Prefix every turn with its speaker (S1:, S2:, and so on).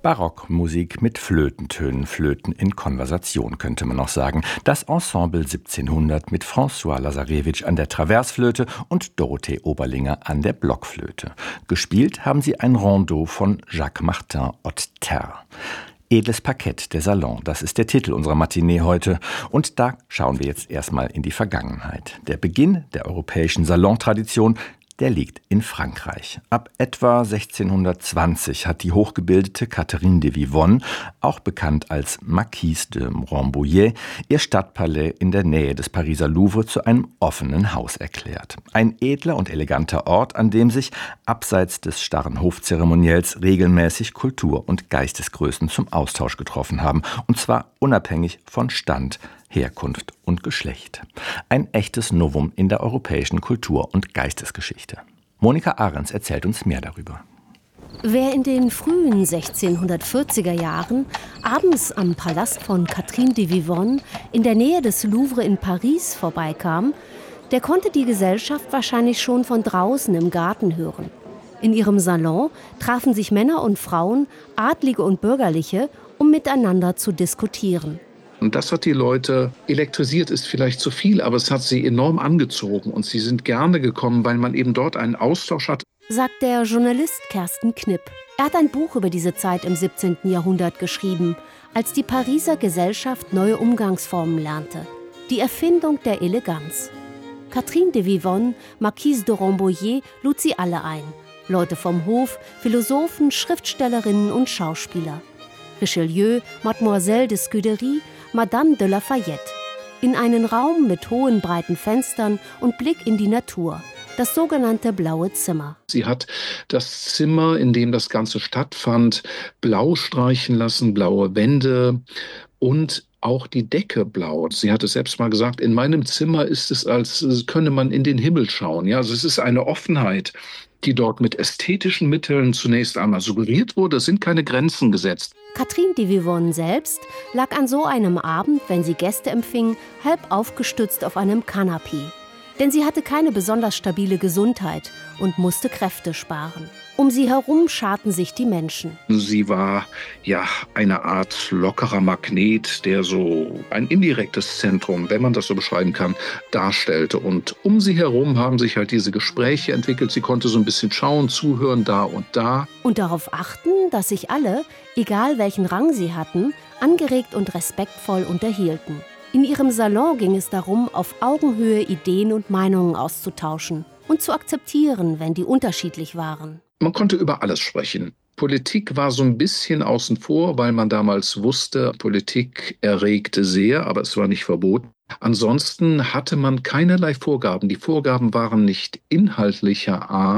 S1: Barockmusik mit Flötentönen, Flöten in Konversation, könnte man noch sagen. Das Ensemble 1700 mit François Lazarevitch an der Traversflöte und Dorothee Oberlinger an der Blockflöte. Gespielt haben sie ein Rondeau von Jacques-Martin Otter. Edles Parkett, der Salon, das ist der Titel unserer Matinee heute. Und da schauen wir jetzt erstmal in die Vergangenheit. Der Beginn der europäischen Salontradition, der liegt in Frankreich. Ab etwa 1620 hat die hochgebildete Catherine de Vivonne, auch bekannt als Marquise de Rambouillet, ihr Stadtpalais in der Nähe des Pariser Louvre zu einem offenen Haus erklärt. Ein edler und eleganter Ort, an dem sich abseits des starren Hofzeremoniells regelmäßig Kultur- und Geistesgrößen zum Austausch getroffen haben. Und zwar unabhängig von Stand, Herkunft und Geschlecht. Ein echtes Novum in der europäischen Kultur- und Geistesgeschichte. Monika Ahrens erzählt uns mehr darüber.
S2: Wer in den frühen 1640er Jahren abends am Palast von Catherine de Vivonne in der Nähe des Louvre in Paris vorbeikam, der konnte die Gesellschaft wahrscheinlich schon von draußen im Garten hören. In ihrem Salon trafen sich Männer und Frauen, Adlige und Bürgerliche, um miteinander zu diskutieren.
S3: Und das hat die Leute elektrisiert, ist vielleicht zu viel, aber es hat sie enorm angezogen. Und sie sind gerne gekommen, weil man eben dort einen Austausch hat.
S2: Sagt der Journalist Kersten Knipp. Er hat ein Buch über diese Zeit im 17. Jahrhundert geschrieben, als die Pariser Gesellschaft neue Umgangsformen lernte. Die Erfindung der Eleganz. Catherine de Vivonne, Marquise de Rambouillet, lud sie alle ein. Leute vom Hof, Philosophen, Schriftstellerinnen und Schauspieler. Richelieu, Mademoiselle de Scudéry, Madame de Lafayette. In einen Raum mit hohen, breiten Fenstern und Blick in die Natur. Das sogenannte Blaue Zimmer.
S3: Sie hat das Zimmer, in dem das Ganze stattfand, blau streichen lassen, blaue Wände und auch die Decke blau. Sie hat es selbst mal gesagt, in meinem Zimmer ist es, als könne man in den Himmel schauen. Ja, also es ist eine Offenheit, die dort mit ästhetischen Mitteln zunächst einmal suggeriert wurde. Es sind keine Grenzen gesetzt.
S2: Catherine de Vivonne selbst lag an so einem Abend, wenn sie Gäste empfing, halb aufgestützt auf einem Kanapee. Denn sie hatte keine besonders stabile Gesundheit und musste Kräfte sparen. Um sie herum scharten sich die Menschen.
S3: Sie war ja eine Art lockerer Magnet, der so ein indirektes Zentrum, wenn man das so beschreiben kann, darstellte. Und um sie herum haben sich halt diese Gespräche entwickelt. Sie konnte so ein bisschen schauen, zuhören, da und da.
S2: Und darauf achten, dass sich alle, egal welchen Rang sie hatten, angeregt und respektvoll unterhielten. In ihrem Salon ging es darum, auf Augenhöhe Ideen und Meinungen auszutauschen und zu akzeptieren, wenn die unterschiedlich waren.
S3: Man konnte über alles sprechen. Politik war so ein bisschen außen vor, weil man damals wusste, Politik erregte sehr, aber es war nicht verboten. Ansonsten hatte man keinerlei Vorgaben. Die Vorgaben waren nicht inhaltlicher Art.